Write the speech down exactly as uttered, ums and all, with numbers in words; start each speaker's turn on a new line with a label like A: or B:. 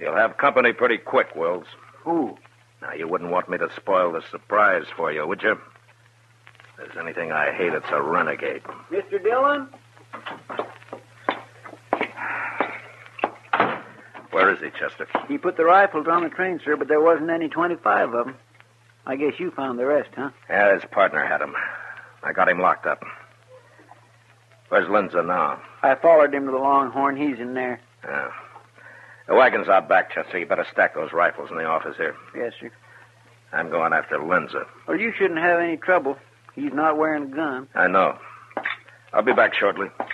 A: You'll have company pretty quick, Wills.
B: Who?
A: Now, you wouldn't want me to spoil the surprise for you, would you? If there's anything I hate, it's a renegade.
B: Mister Dillon?
A: Where is he, Chester?
B: He put the rifles on the train, sir, but there wasn't any twenty-five of them. I guess you found the rest, huh?
A: Yeah, his partner had him. I got him locked up. Where's Lindsay now?
B: I followed him to the Longhorn. He's in there.
A: Yeah. The wagon's out back, Chester. You better stack those rifles in the office here.
B: Yes, sir.
A: I'm going after Lindsay.
B: Well, you shouldn't have any trouble. He's not wearing a gun.
A: I know. I'll be back shortly.